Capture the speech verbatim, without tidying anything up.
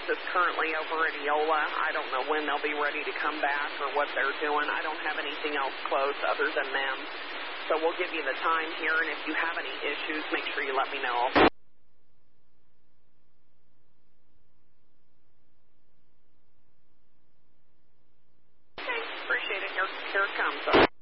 is currently over at Eola. I don't know when they'll be ready to come back or what they're doing. I don't have anything else close other than them. So we'll give you the time here, and if you have any issues, make sure you let me know. Okay, appreciate it. Here, here it comes.